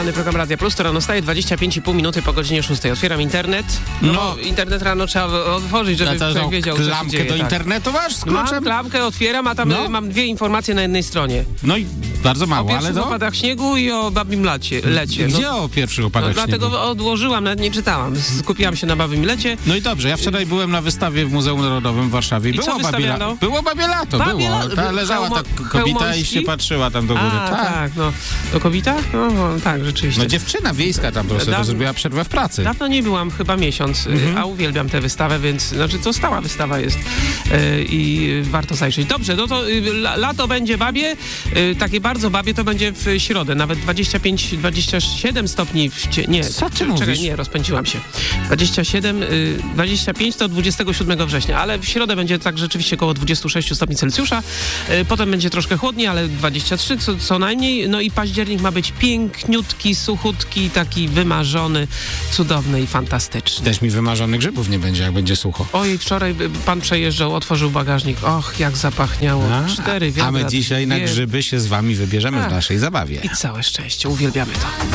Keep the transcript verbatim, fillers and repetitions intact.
poranny program Radia Plus, to rano staje dwadzieścia pięć i pół minuty po godzinie szóstej. Otwieram internet. No, no internet rano trzeba otworzyć, żeby to, człowiek wiedział, co się klamkę dzieje. do tak. internetu masz z kluczem? Mam klamkę, otwieram, a tam No. mam dwie informacje na jednej stronie. No i bardzo O mało, ale pierwszych no. opadach śniegu i o babim lecie. lecie. Gdzie No, o pierwszych no, opadach śniegu? dlatego odłożyłam, nawet nie czytałam. Skupiłam się na babim lecie. No i dobrze, ja wczoraj byłem na wystawie w Muzeum Narodowym w Warszawie. I co było babie wystawiano? lato. Było babie lato, Babie było. la- Ta leżała ta Hełmo- kobieta i Hełmoński? się patrzyła tam do góry. A, tak. no. To kobieta? No, no tak, rzeczywiście. No dziewczyna wiejska tam po prostu Da- zrobiła przerwę w pracy. Dawno nie byłam, chyba miesiąc, Mhm. a uwielbiam tę wystawę, więc znaczy to stała wystawa jest e, i warto zajrzeć. Dobrze, no to y, la, lato będzie babie, y, takie bardzo babie to będzie w środę, nawet dwadzieścia pięć dwadzieścia siedem stopni w cie... Nie, Co ty czekaj, mówisz? nie, rozpędziłam się. dwadzieścia siedem, y, dwadzieścia pięć to dwudziestego siódmego września, ale w środę będzie tak rzeczywiście około dwadzieścia sześć stopni Celsjusza, y, potem będzie troszkę chłodniej, ale dwadzieścia trzy co, co najmniej, no i październik ma być piękniutki, suchutki, taki wymarzony, cudowny i fantastyczny. Też mi wymarzonych grzybów nie będzie, jak będzie sucho. Oj, wczoraj y, pan przejeżdżał, otworzył bagażnik. Och, jak zapachniało. A, Cztery a wiadra. my dzisiaj na dwie- grzyby się z wami wybierzemy w Ach. naszej zabawie. I całe szczęście. Uwielbiamy to.